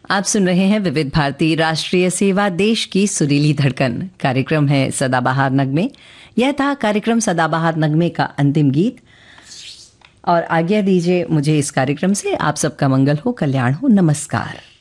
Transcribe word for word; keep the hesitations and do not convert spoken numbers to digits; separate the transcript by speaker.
Speaker 1: आप सुन रहे हैं विविध भारती राष्ट्रीय सेवा, देश की सुरीली धड़कन। कार्यक्रम है सदाबहार नगमे। यह था कार्यक्रम सदाबहार नगमे का अंतिम गीत। और आज्ञा दीजिए मुझे इस कार्यक्रम से। आप सबका मंगल हो, कल्याण हो, नमस्कार।